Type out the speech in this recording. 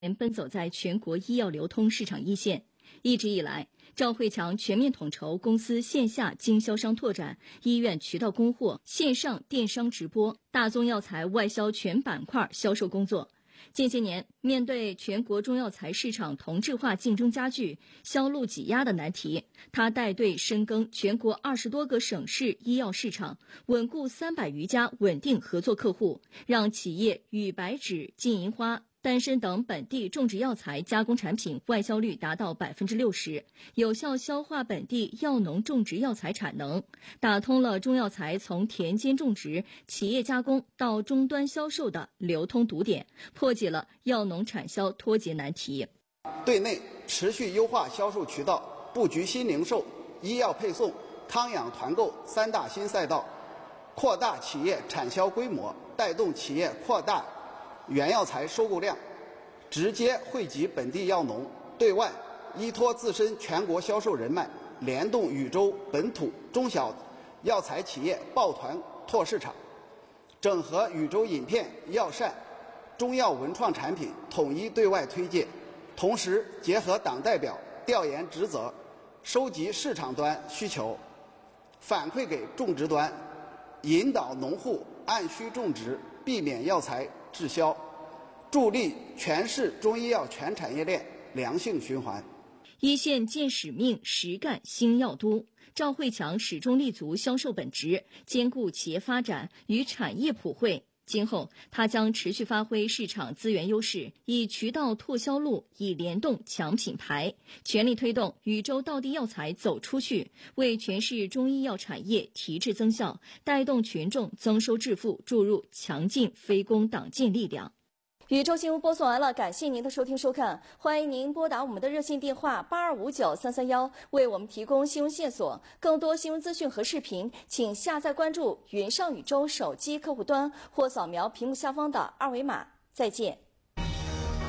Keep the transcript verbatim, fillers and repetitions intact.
奔走在全国医药流通市场一线。一直以来，赵慧强全面统筹公司线下经销商拓展、医院渠道供货、线上电商直播、大宗药材外销全板块销售工作。近些年，面对全国中药材市场同质化竞争加剧、销路挤压的难题，他带队深耕全国二十多个省市医药市场，稳固三百余家稳定合作客户，让企业与白芷、金银花、丹参等本地种植药材加工产品外销率达到百分之六十，有效消化本地药农种植药材产能，打通了中药材从田间种植、企业加工到终端销售的流通堵点，破解了药农产销脱节难题。 对内持续优化销售渠道，布局新零售、医药配送、康养团购三大新赛道，扩大企业产销规模，带动企业扩大原药材收购量，直接惠及本地药农；对外依托自身全国销售人脉，联动禹州本土中小药材企业抱团拓市场，整合禹州饮片、药膳、中药文创产品，统一对外推介。同时结合党代表调研职责，收集市场端需求，反馈给种植端，引导农户按需种植，避免药材滞销，助力全市中医药全产业链良性循环。 一线见使命，实干兴药都。赵慧强始终立足销售本职，兼顾企业发展与产业普惠。今后，他将持续发挥市场资源优势，以渠道拓销路，以联动强品牌，全力推动禹州道地药材走出去，为全市中医药产业提质增效，带动群众增收致富，注入强劲非攻党建力量。 禹州新闻播送完了，感谢您的收听收看，欢迎您拨打我们的热线电话八二五九三三一，为我们提供新闻线索。更多新闻资讯和视频，请下载关注云上禹州手机客户端或扫描屏幕下方的二维码。再见。